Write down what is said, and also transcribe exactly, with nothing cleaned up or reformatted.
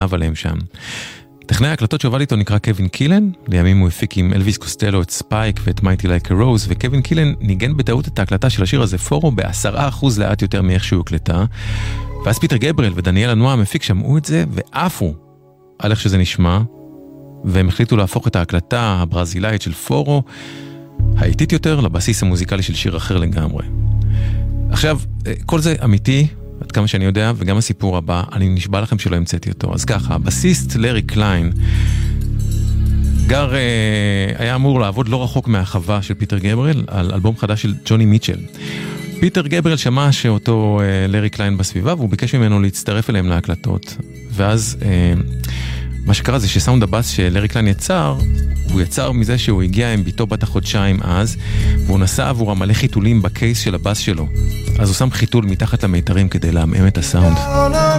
עליהם שם. טכנאי ההקלטות שעובד איתו נקרא קווין קילן, לימים הוא הפיק עם אלוויס קוסטלו את ספייק ואת מייטי לייק רוז, וקווין קילן ניגן בטעות את ההקלטה של השיר הזה פורו בעשרה אחוז לאט יותר מאיך שהוא הקלטה, ואז פיטר גבריאל ודניאל אנואר המפיק שמעו את זה ועפו על איך שזה נשמע, והם החליטו להפוך את ההקלטה הברזילאית של פורו האיטית יותר לבסיס המוזיקלי של שיר אחר לגמרי. עכשיו, כל זה אמיתי, עד כמה שאני יודע, וגם הסיפור הבא, אני נשבע לכם שלא המצאתי אותו. אז ככה, הבסיסט לארי קליין גר, היה אמור לעבוד לא רחוק מהחווה של פיטר גבריאל על אלבום חדש של ג'וני מיטשל. פיטר גבריאל שמע שאותו לארי קליין בסביבה, והוא ביקש ממנו להצטרף אליהם להקלטות. ואז מה שקרה זה שסאונד הבאס שלארי קליין יצר, הוא יצר מזה שהוא הגיע עם ביתו בת החודשיים אז, והוא נסע עבור המלא חיתולים בקייס של הבאס שלו. אז הוא שם חיתול מתחת למיתרים כדי להמם את הסאונד.